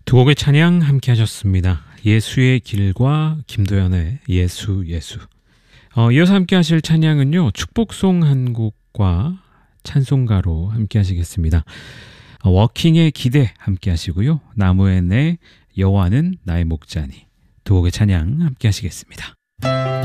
두 곡의 찬양 함께 하셨습니다. 예수의 길과 김도연의 예수 예수. 이어서 함께 하실 찬양은요, 축복송 한 곡과 찬송가로 함께 하시겠습니다. 워킹의 기대 함께 하시고요, 나무의 내 여호와는 나의 목자니, 두 곡의 찬양 함께 하시겠습니다.